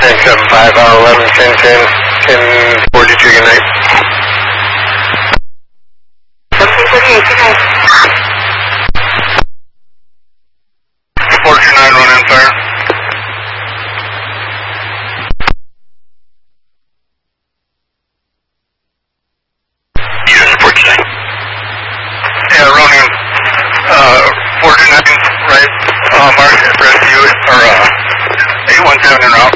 1075, 11, 10, 1042, good night. 1738, good night. 429, run in fire. Unit 49. Yeah, Ronin, 429, right, mark rescue, or 817 en route.